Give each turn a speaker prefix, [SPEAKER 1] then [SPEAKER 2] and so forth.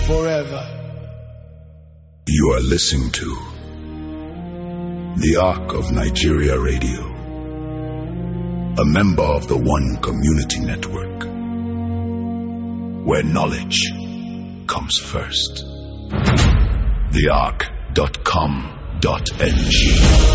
[SPEAKER 1] forever.
[SPEAKER 2] You are listening to the Ark of Nigeria Radio, a member of the One Community Network, where knowledge comes first. TheArk.com.ng